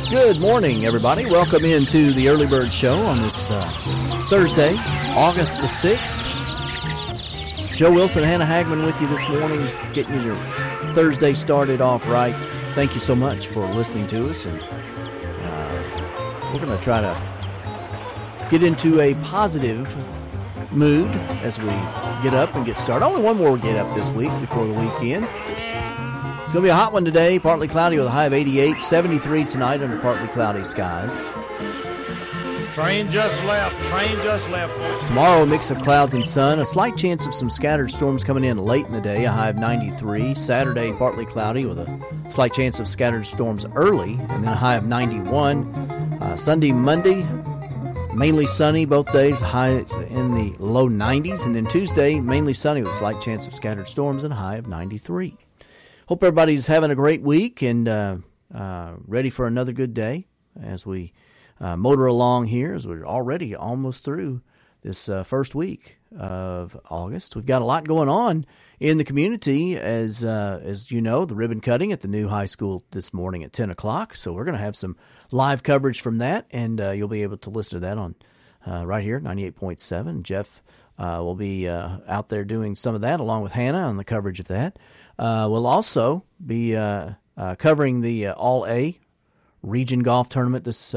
Good morning, everybody. Welcome into the Early Bird Show on this Thursday, August the 6th. Joe Wilson, Hannah Hagman with you this morning, getting your Thursday started off right. Thank you so much for listening to us, and we're going to try to get into a positive mood as we get up and get started. Only one more get up this week before the weekend. It's going to be a hot one today, partly cloudy with a high of 88, 73 tonight under partly cloudy skies. Train just left. Tomorrow, a mix of clouds and sun. A slight chance of some scattered storms coming in late in the day, a high of 93. Saturday, partly cloudy with a slight chance of scattered storms early, and then a high of 91. Sunday, Monday, mainly sunny both days, high in the low 90s. And then Tuesday, mainly sunny with a slight chance of scattered storms and a high of 93. Hope everybody's having a great week and ready for another good day as we motor along here, as we're already almost through this first week of August. We've got a lot going on in the community, as you know, the ribbon cutting at the new high school this morning at 10 o'clock. So we're going to have some live coverage from that, and you'll be able to listen to that on right here, 98.7. Jeff will be out there doing some of that along with Hannah on the coverage of that. We'll also be covering the All-A Region Golf Tournament this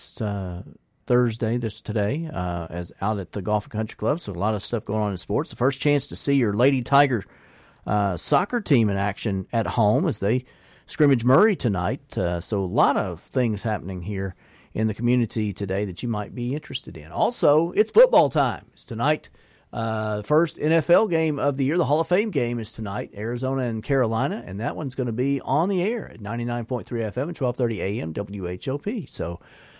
today, as out at the Golf and Country Club. So a lot of stuff going on in sports. The first chance to see your Lady Tiger soccer team in action at home as they scrimmage Murray tonight. So a lot of things happening here in the community today that you might be interested in. Also, it's football time. It's tonight. The first NFL game of the year, the Hall of Fame game, is tonight, Arizona and Carolina, and that one's going to be on the air at 99.3 FM and 12:30 AM WHOP. So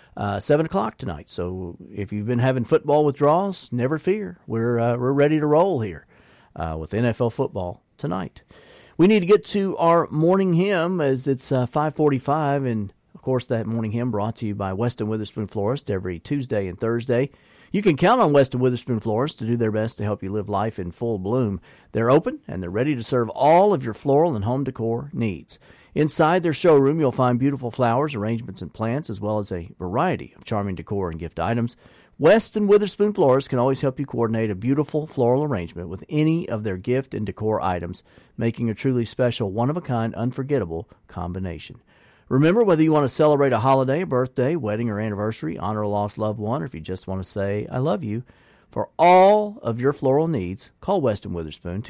7 o'clock tonight. So if you've been having football withdrawals, never fear. We're ready to roll here with NFL football tonight. We need to get to our morning hymn as it's 5:45, and of course that morning hymn brought to you by Weston Witherspoon Florist every Tuesday and Thursday. You can count on Weston Witherspoon Florists to do their best to help you live life in full bloom. They're open, and they're ready to serve all of your floral and home decor needs. Inside their showroom, you'll find beautiful flowers, arrangements, and plants, as well as a variety of charming decor and gift items. Weston Witherspoon Florists can always help you coordinate a beautiful floral arrangement with any of their gift and decor items, making a truly special, one-of-a-kind, unforgettable combination. Remember, whether you want to celebrate a holiday, a birthday, wedding, or anniversary, honor a lost loved one, or if you just want to say, I love you, for all of your floral needs, call Weston Witherspoon,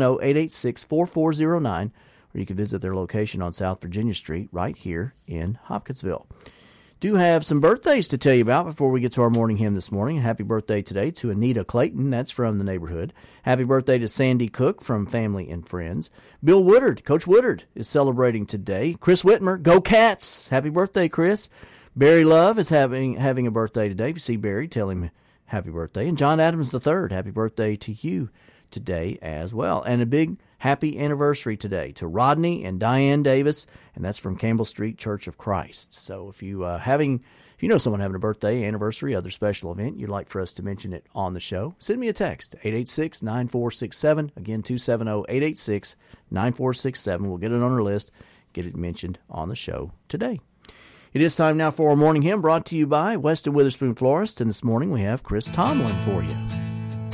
270-886-4409, or you can visit their location on South Virginia Street right here in Hopkinsville. Do have some birthdays to tell you about before we get to our morning hymn this morning. Happy birthday today to Anita Clayton. That's from the neighborhood. Happy birthday to Sandy Cook from family and friends. Bill Woodard, Coach Woodard, is celebrating today. Chris Whitmer, go Cats. Happy birthday, Chris. Barry Love is having a birthday today. If you see Barry, tell him happy birthday. And John Adams III, happy birthday to you today as well. And a big happy anniversary today to Rodney and Diane Davis, and that's from Campbell Street Church of Christ. So if you know someone having a birthday, anniversary, other special event, you'd like for us to mention it on the show, send me a text, 886-9467. Again, 270-886-9467. We'll get it on our list, get it mentioned on the show today. It is time now for our morning hymn brought to you by Weston Witherspoon Florist, and this morning we have Chris Tomlin for you.